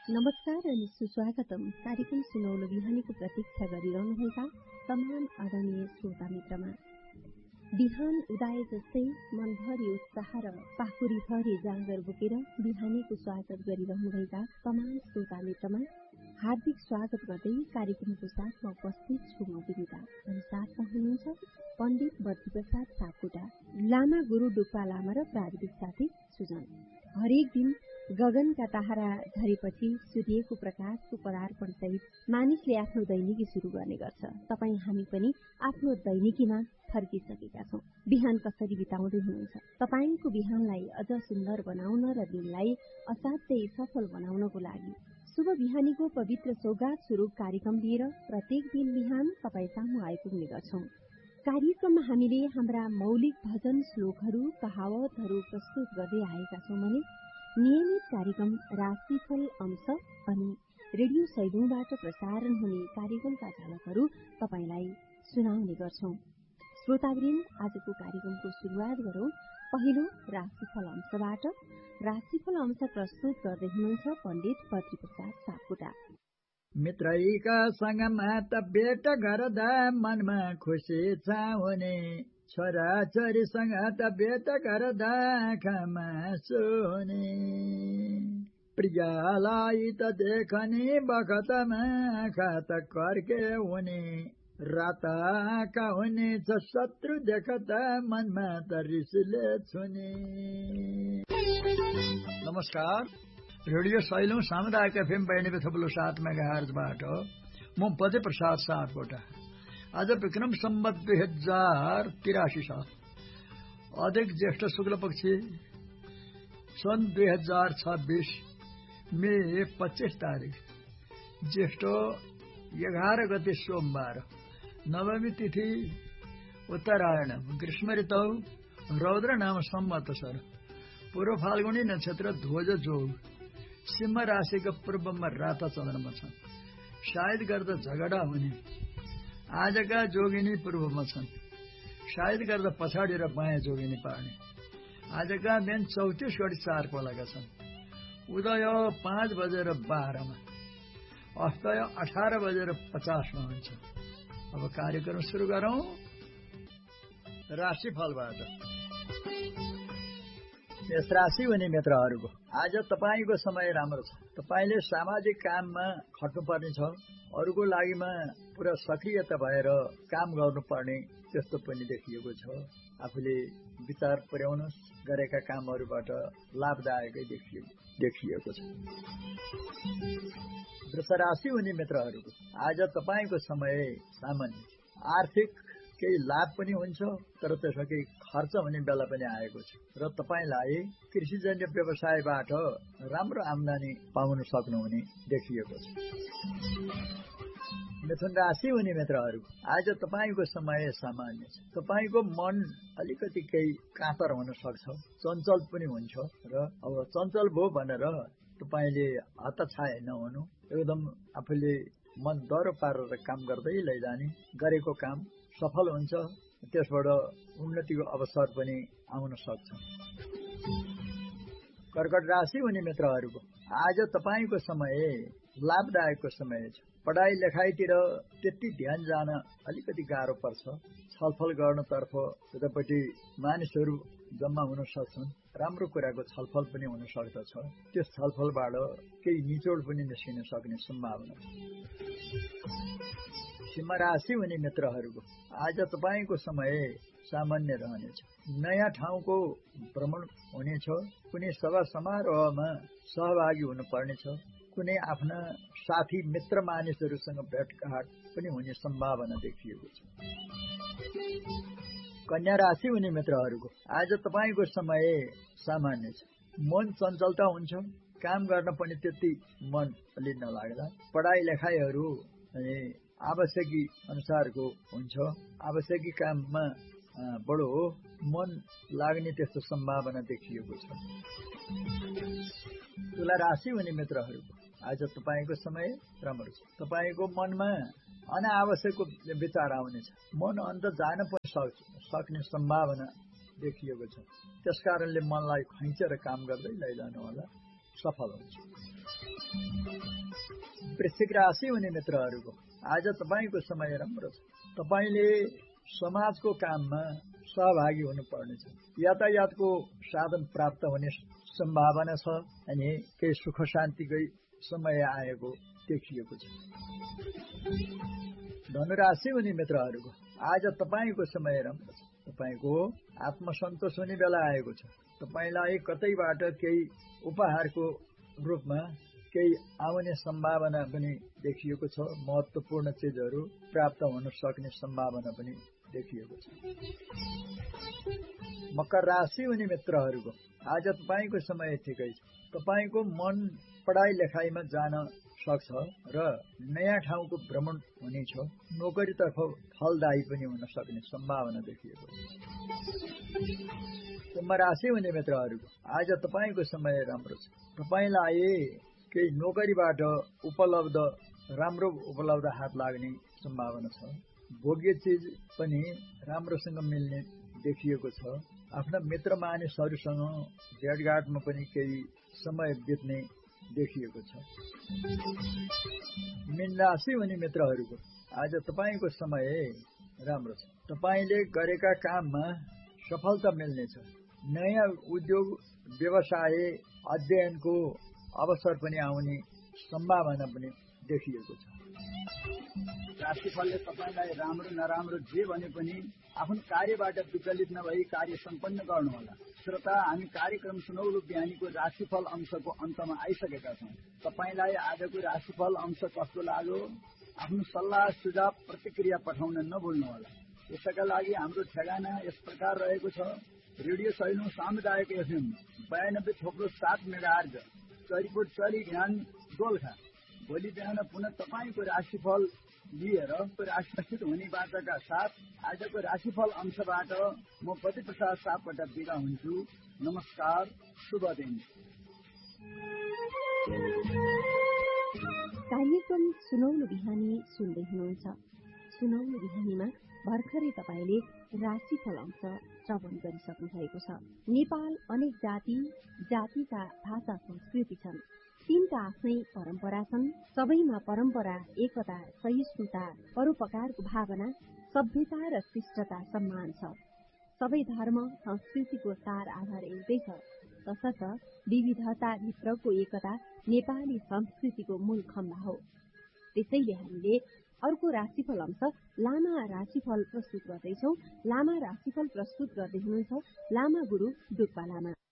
नमस्कार अनि सुस्वागतम। कार्यक्रम सुनौलो बिहानीको प्रतीक्षा गरिरहनुभएका तमाम आदरणीय श्रोता मित्रमा बिहान उदाय जस्तै मनभरि उत्साह र पाखुरीभरि जाँगर बोकेर बिहानीको स्वागत गरिरहनुभएका तमाम श्रोता मित्रमा हार्दिक स्वागत गर्दै कार्यक्रमको साथमा उपस्थित छु म विनिता अनि साथमा हुनुहुन्छ पण्डित बद्रीप्रसाद सापकोटा, लामा गुरु डुक्पा लामा र प्राविधिक साथी सुजन। हरेक दिन गगनका तारा झरेपछि सूर्यको प्रकाशको पदार्पण सहित मानिसले आफ्नो दैनिकी शुरू गर्ने गर्छ। तपाईँ हामी पनि आफ्नो दैनिकीमा फर्किसकेका छौं। बिहान कसरी बिताउँदै हुनुहुन्छ? तपाईंको बिहानलाई अझ सुन्दर बनाउन र दिनलाई असाध्यै सफल बनाउनको लागि शुभ बिहानीको पवित्र सौगात स्वरूप कार्यक्रम लिएर प्रत्येक दिन बिहान तपाईँ सामु आइपुग्ने गर्छौं। कार्यक्रममा हामीले हाम्रा मौलिक भजन श्लोकहरू कहावतहरू प्रस्तुत गर्दै आएका छौं भने नियमित कार्यक्रम राशिफल अंश अनि रेडियो सैलुङबाट प्रसारण हुने कार्यक्रमका झलकहरू तपाईलाई सुनाउने गर्छौं। श्रोतावृन्द, आजको कार्यक्रमको शुरूआत गरौं पहिलो राशिफल अंशबाट। राशिफल अंश प्रस्तुत गर्दै हुनुहुन्छ पण्डित बद्रीप्रसाद सापकोटा। मित्रैका सँगमा त भेट गर्दा मनमा खुसी छाउने, छोराछोरीसँग त भेट गर्दा आँखामा सुने, प्रियलाई त देखने बखतमा आँखा त कर्के हुने, रात आँखा हुने छ शत्रु देख्दा मनमा त रिसले छुने। नमस्कार, रेडियो सैलुङ सामुदायिक एफएम 92.7 मेगाहर्जबाट म बद्रीप्रसाद सापकोटा। आज विक्रम सम्वत 2083 साल अधिक ज्येष्ठ शुक्ल पक्षी सन् 2026 मे 25 तारिक ज्येष्ठ 11 गते सोमबार, नवमी तिथि उत्तरायण, ग्रीष्म ऋतु रौद्र नाम संवत्सर, पूर्व फाल्गुनी नक्षत्र ध्वज जोग, सिंह राशिको पूर्वमा राता चन्द्रमा छन्। सायद गर्दा झगडा हुने, आजका जोगिनी पूर्वमा छन्। सायद गर्दा पछाडि र बायाँ जोगिनी पार्ने। आजका दिन 34 गढी 4 कोलाका छन्। उदय 5:12 मा, अस्तय 18:50 मा हुन्छ। अब कार्यक्रम सुरु गरौं राशिफलबाट। यस राशि हुने मित्रहरूको आज तपाईको समय राम्रो छ। तपाईले सामाजिक काममा खट्नुपर्ने छ। अरूको लागिमा पुरा सक्रियता भएर काम गर्नुपर्ने त्यस्तो पनि देखिएको छ। आफूले विचार पुर्याउन गरेका कामहरूबाट लाभदायकै देखिएको छ। वृष राशि हुने मित्रहरूको आज तपाईको समय सामान्य, आर्थिक केही लाभ पनि हुन्छ तर त्यसमा केही खर्च हुने बेला पनि आएको छ र तपाईलाई कृषिजन्य व्यवसायबाट राम्रो आम्दानी पाउन सक्नुहुने देखिएको छ। मिथुन राशि हुने मित्रहरू आज तपाईको समय सामान्य छ। तपाईको मन अलिकति केही कातर हुन सक्छ, चञ्चल पनि हुन्छ र अब चञ्चल भयो भनेर तपाईले हतछाय नहुनु, एकदम आफूले मन डरो पारेर काम गर्दै लैजाने, गरेको काम सफल हुन्छ, त्यसबाट उन्नतिको अवसर पनि आउन सक्छ। कर्कट राशि हुने मित्रहरूको आज तपाईको समय लाभदायकको समय छ। पढाइ लेखाइतिर त्यति ध्यान जान अलिकति गाह्रो पर्छ। छलफल गर्नतर्फ यतापट्टि मानिसहरू जम्मा हुन सक्छन्। राम्रो कुराको छलफल पनि हुन सक्दछ। त्यस छलफलबाट केही निचोड पनि निस्किन सक्ने सम्भावना छ। सिंह राशि हुने मित्रहरूको आज तपाईको समय सामान्य रहनेछ। नयाँ ठाउँको भ्रमण हुनेछ। कुनै सभा समारोहमा सहभागी हुनुपर्नेछ। कुनै आफ्ना साथी मित्र मानिसहरूसँग भेटघाट पनि हुने सम्भावना देखिएको छ। कन्या राशि हुने मित्रहरूको आज तपाईको समय सामान्य छ। मन चञ्चलता हुन्छ। काम गर्न पनि त्यति मन अलि नलाग्ला। पढाइ लेखाइहरू अनि आवश्यकी अनुसारको हुन्छ। आवश्यकी काममा बडो मन लाग्ने त्यस्तो सम्भावना देखिएको छ। तुला राशि हुने मित्रहरूको आज तपाईको समय राम्रो छ। तपाईको मनमा अनावश्यक विचार आउनेछ। मन अन्त जान पनि सक्ने सम्भावना देखिएको छ। त्यसकारणले मनलाई खैचेर काम गर्दै लैजानु होला, सफल हुन्छ। वृश्चिक राशि हुने मित्रहरूको आज तपाईको समय राम्रो छ। तपाईले समाजको काममा सहभागी हुनुपर्नेछ। यातायातको साधन प्राप्त हुने सम्भावना छ अनि केही सुख शान्तिकै समय आएको देखिएको छ। धनुराशि हुने मित्रहरूको आज तपाईको समय राम्रो छ। तपाईको आत्मसन्तोष हुने बेला आएको छ। तपाईलाई कतैबाट केही उपहारको रूपमा केही आउने सम्भावना पनि देखिएको छ। महत्त्वपूर्ण चीजहरू प्राप्त हुन सक्ने सम्भावना पनि देखिएको छ। मकर राशि हुने मित्रहरूको आज तपाईको समय ठिकै छ। तपाईको मन पढाइ लेखाइमा जान सक्छ र नयाँ ठाउँको भ्रमण हुनेछ। नोकरीतर्फ फलदायी पनि हुन सक्ने सम्भावना देखिएको छ। कुम्भ राशि हुने मित्रहरूको आज तपाईको समय राम्रो छ। तपाईलाई केही नोकरीबाट राम्रो उपलब्ध हात लाग्ने सम्भावना छ। भोग्य चीज पनि राम्रोसँग मिल्ने देखिएको छ। आफ्ना मित्र मानिसहरूसँग भेटघाटमा पनि केही समय बित्ने देखिएको छ। मीन राशि हुने मित्रहरूको आज तपाईको समय राम्रो छ। तपाईले गरेका काममा सफलता मिल्नेछ। नयाँ उद्योग व्यवसाय अध्ययनको अवसर पनि आउने सम्भावना पनि देखिएको छ। राशिफलले तपाईलाई राम्रो नराम्रो जे भने पनि आफ्नो कार्यबाट विचलित नभई कार्य सम्पन्न गर्नुहोला। श्रोता, हामी कार्यक्रम सुनौलो बिहानीको राशिफल अंशको अन्तमा आइसकेका छौँ। तपाईलाई आजको राशिफल अंश कस्तो लाग्यो? आफ्नो सल्लाह सुझाव प्रतिक्रिया पठाउन नभुल्नुहोला। यसका लागि हाम्रो ठेगाना यस प्रकार रहेको छ। रेडियो सैलुङ सामुदायिक एफएम 92.7 मेगाहर्ज चरीपुर चली ध्यान दोलखा। भोलि बिहान पुनः तपाईको राशिफल लिएर प्रकाशित हुने बाचाका साथ आजको राशिफल अंशबाट म पति प्रसाद सापकोटा बिदा हुन्छु। नमस्कार, शुभ दिन। कार्यक्रम सुनौलो बिहानी सुन्दै हुनुहुन्छ। सुनौलो बिहानीमा भर्खरै तपाईले राशिफल अंश श्रवण गरिसक्नु भएको छ। नेपाल अनेक जातिका भाषा संस्कृति छन्। तीनका आफ्नै परम्परा छन्। सबैमा परम्परा, एकता, सहिष्णुता, परोपकारको भावना, सभ्यता र शिष्टता सम्मान छ। सबै धर्म संस्कृतिको सार आधार एउटै छ। तसर्थ विविधता भित्रको एकता नेपाली संस्कृतिको मूल खम्बा हो। त्यसैले हामीले अर्को राशिफल अंश लामा राशिफल प्रस्तुत गर्दैछौ। लामा राशिफल प्रस्तुत गर्दै हुनुहुन्छ लामा गुरु डुक्पा लामा।